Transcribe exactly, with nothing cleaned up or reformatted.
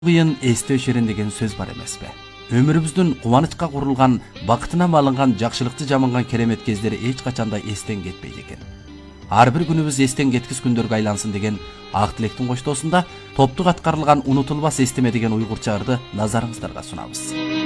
Кыйын эстөө шерин деген сөз бар эмеспи? Өмүрүбүздүн кубанычка курулган, бакытынан алынган жакшылыкты жаманган керемет кездери эч качанда эстен кетпейт экен. Ар бир күнүбүз эстен кеткис күндөргө айлансын деген ак тилектин коштоосунда топтук аткарылган унутулбас эстеме деген уйгурча ырды назарыңыздарга сунабыз.